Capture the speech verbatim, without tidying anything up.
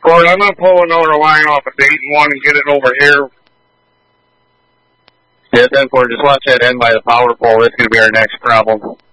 Corey, I'm going to pull another line off of Dayton one and get it over here. Yeah, ten four, just watch that end by the power pole. That's going to be our next problem.